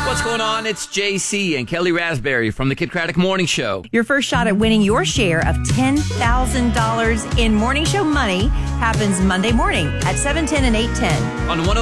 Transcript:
What's going on? It's JC and Kelly Raspberry from the Kid Craddock Morning Show. Your first shot at winning your share of $10,000 in morning show money happens Monday morning at 7:10 and 8:10. On 106.